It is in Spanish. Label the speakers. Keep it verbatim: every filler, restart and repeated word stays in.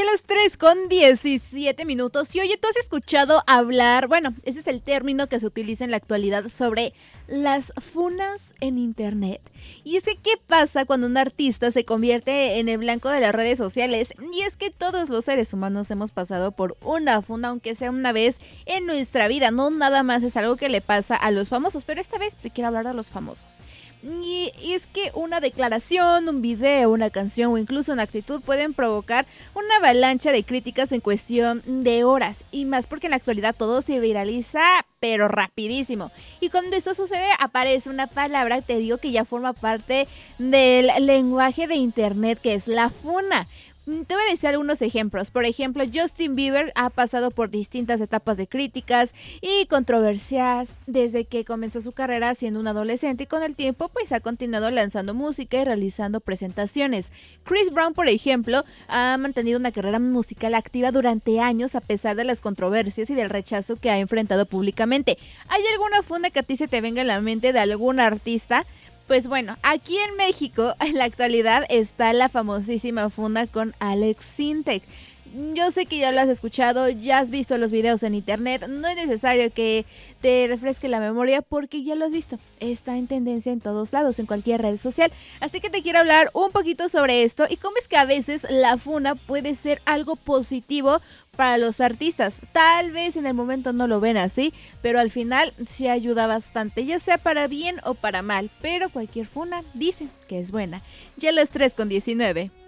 Speaker 1: Ya las tres con diecisiete minutos. Y oye, ¿tú has escuchado hablar? Bueno, ese es el término que se utiliza en la actualidad sobre las funas en internet. Y es que, ¿qué pasa cuando un artista se convierte en el blanco de las redes sociales? Y es que todos los seres humanos hemos pasado por una funa, aunque sea una vez en nuestra vida. No nada más es algo que le pasa a los famosos, pero esta vez te quiero hablar de los famosos. Y, y es que una declaración, un video, una canción o incluso una actitud pueden provocar una avalancha de críticas en cuestión de horas. Y más porque en la actualidad todo se viraliza, pero rapidísimo. Y cuando esto sucede, aparece una palabra, te digo, que ya forma parte del lenguaje de internet, que es la funa. Te voy a decir algunos ejemplos. Por ejemplo, Justin Bieber ha pasado por distintas etapas de críticas y controversias desde que comenzó su carrera siendo un adolescente, y con el tiempo pues ha continuado lanzando música y realizando presentaciones. Chris Brown, por ejemplo, ha mantenido una carrera musical activa durante años a pesar de las controversias y del rechazo que ha enfrentado públicamente. ¿Hay alguna funda que a ti se te venga en la mente de algún artista? Pues bueno, aquí en México en la actualidad está la famosísima funda con Alex Sintek. Yo sé que ya lo has escuchado, ya has visto los videos en internet, no es necesario que te refresque la memoria porque ya lo has visto. Está en tendencia en todos lados, en cualquier red social. Así que te quiero hablar un poquito sobre esto y cómo es que a veces la funa puede ser algo positivo para los artistas. Tal vez en el momento no lo ven así, pero al final sí ayuda bastante, ya sea para bien o para mal. Pero cualquier funa dicen que es buena. Ya las tres con diecinueve.